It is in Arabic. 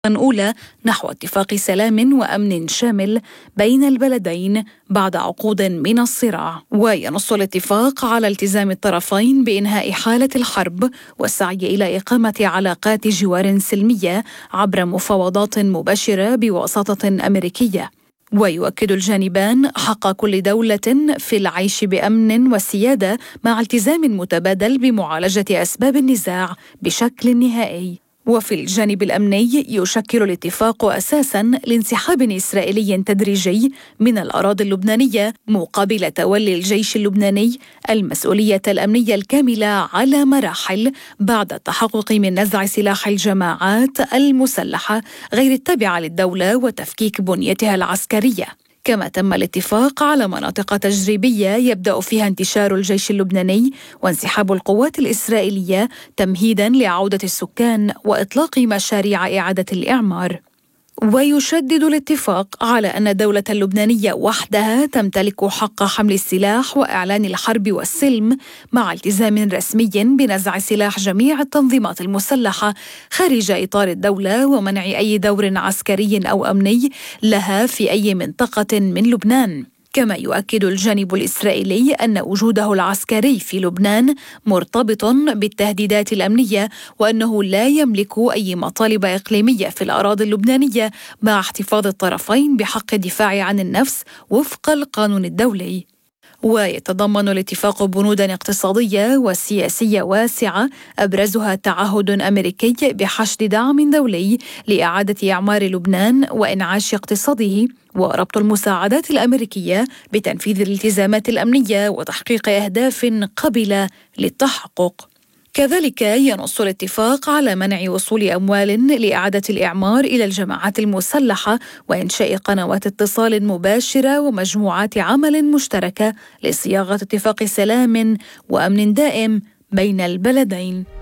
أولى نحو اتفاق سلام وأمن شامل بين البلدين بعد عقود من الصراع. وينص الاتفاق على التزام الطرفين بإنهاء حالة الحرب والسعي إلى إقامة علاقات جوار سلمية عبر مفاوضات مباشرة بواسطة أمريكية. ويؤكد الجانبان حق كل دولة في العيش بأمن وسيادة مع التزام متبادل بمعالجة أسباب النزاع بشكل نهائي. وفي الجانب الأمني يشكل الاتفاق أساساً لانسحاب إسرائيلي تدريجي من الأراضي اللبنانية مقابل تولي الجيش اللبناني المسؤولية الأمنية الكاملة على مراحل بعد التحقق من نزع سلاح الجماعات المسلحة غير التابعة للدولة وتفكيك بنيتها العسكرية. كما تم الاتفاق على مناطق تجريبية يبدأ فيها انتشار الجيش اللبناني وانسحاب القوات الإسرائيلية تمهيداً لعودة السكان وإطلاق مشاريع إعادة الإعمار. ويشدد الاتفاق على أن الدولة اللبنانية وحدها تمتلك حق حمل السلاح وإعلان الحرب والسلم مع التزام رسمي بنزع سلاح جميع التنظيمات المسلحة خارج إطار الدولة ومنع أي دور عسكري أو أمني لها في أي منطقة من لبنان. كما يؤكد الجانب الإسرائيلي أن وجوده العسكري في لبنان مرتبط بالتهديدات الأمنية وأنه لا يملك أي مطالب إقليمية في الأراضي اللبنانية مع احتفاظ الطرفين بحق الدفاع عن النفس وفق القانون الدولي. ويتضمن الاتفاق بنودا اقتصادية وسياسية واسعة أبرزها تعهد أمريكي بحشد دعم دولي لإعادة إعمار لبنان وإنعاش اقتصاده وربط المساعدات الأمريكية بتنفيذ الالتزامات الأمنية وتحقيق أهداف قابلة للتحقق. كذلك ينص الاتفاق على منع وصول أموال لإعادة الإعمار إلى الجماعات المسلحة وإنشاء قنوات اتصال مباشرة ومجموعات عمل مشتركة لصياغة اتفاق سلام وأمن دائم بين البلدين.